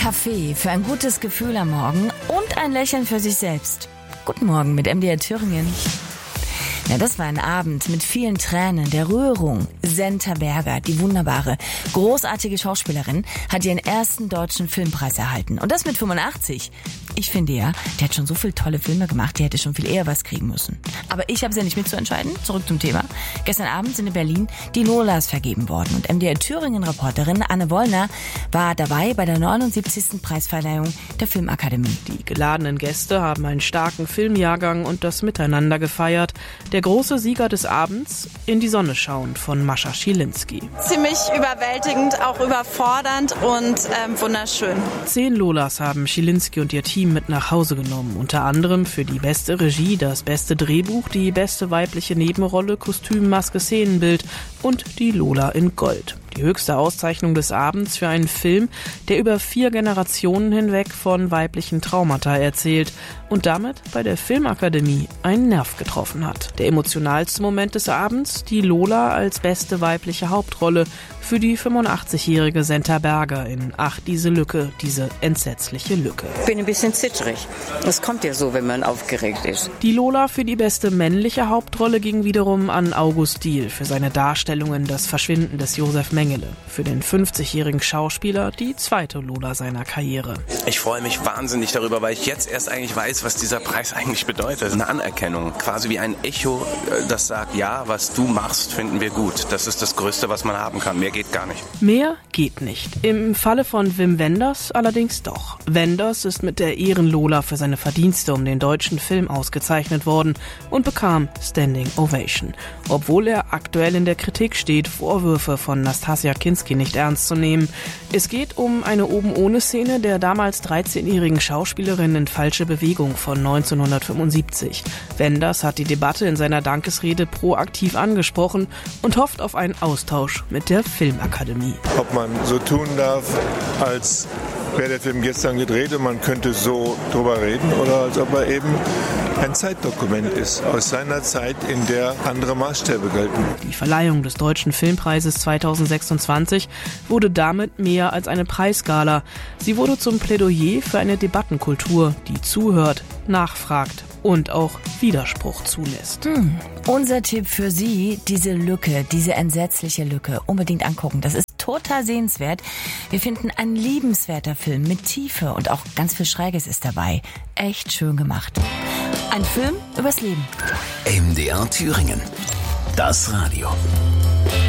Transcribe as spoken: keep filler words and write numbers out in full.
Kaffee für ein gutes Gefühl am Morgen und ein Lächeln für sich selbst. Guten Morgen mit M D R Thüringen. Ja, das war ein Abend mit vielen Tränen, der Rührung. Senta Berger, die wunderbare, großartige Schauspielerin, hat ihren ersten deutschen Filmpreis erhalten. Und das mit fünfundachtzig. Ich finde ja, die hat schon so viele tolle Filme gemacht, die hätte schon viel eher was kriegen müssen. Aber ich habe sie ja nicht mitzuentscheiden. Zurück zum Thema. Gestern Abend sind in Berlin die Lolas vergeben worden. Und M D R Thüringen-Reporterin Anne Wollner war dabei bei der neunundsiebzigsten Preisverleihung der Filmakademie. Die geladenen Gäste haben einen starken Filmjahrgang und das Miteinander gefeiert. Der große Sieger des Abends, In die Sonne schauend von Mascha Schilinski. Ziemlich überwältigend, auch überfordernd und ähm, wunderschön. Zehn Lolas haben Schilinski und ihr Team mit nach Hause genommen. Unter anderem für die beste Regie, das beste Drehbuch, die beste weibliche Nebenrolle, Kostüm, Maske, Szenenbild und die Lola in Gold. Die höchste Auszeichnung des Abends für einen Film, der über vier Generationen hinweg von weiblichen Traumata erzählt und damit bei der Filmakademie einen Nerv getroffen hat. Der emotionalste Moment des Abends, die Lola als beste weibliche Hauptrolle für die fünfundachtzigjährige Senta Berger in Ach, diese Lücke, diese entsetzliche Lücke. Ich bin ein bisschen zittrig. Das kommt ja so, wenn man aufgeregt ist. Die Lola für die beste männliche Hauptrolle ging wiederum an August Diehl für seine Darstellung in Das Verschwinden des Josef Mengele. Für den fünfzigjährigen Schauspieler die zweite Lola seiner Karriere. Ich freue mich wahnsinnig darüber, weil ich jetzt erst eigentlich weiß, was dieser Preis eigentlich bedeutet. Eine Anerkennung, quasi wie ein Echo, das sagt, ja, was du machst, finden wir gut. Das ist das Größte, was man haben kann. Mehr geht gar nicht. Mehr geht nicht. Im Falle von Wim Wenders allerdings doch. Wenders ist mit der Ehrenlola für seine Verdienste um den deutschen Film ausgezeichnet worden und bekam Standing Ovation. Obwohl er aktuell in der Kritik steht, Vorwürfe von Nastassja Kinski nicht ernst zu nehmen. Es geht um eine Oben-ohne-Szene der damals dreizehnjährigen Schauspielerin in Falsche Bewegung von neunzehnhundertfünfundsiebzig. Wenders hat die Debatte in seiner Dankesrede proaktiv angesprochen und hofft auf einen Austausch mit der Filmakademie. Ob man so tun darf, als wäre der Film gestern gedreht und man könnte so drüber reden, oder als ob er eben ein Zeitdokument ist aus seiner Zeit, in der andere Maßstäbe gelten. Die Verleihung des Deutschen Filmpreises zweitausendsechsundzwanzig wurde damit mehr als eine Preisgala. Sie wurde zum Plädoyer für eine Debattenkultur, die zuhört, nachfragt und auch Widerspruch zulässt. Hm. Unser Tipp für Sie, diese Lücke, diese entsetzliche Lücke, unbedingt angucken. Das ist total sehenswert. Wir finden ein liebenswerter Film mit Tiefe und auch ganz viel Schräges ist dabei. Echt schön gemacht. Ein Film übers Leben. M D R Thüringen. Das Radio.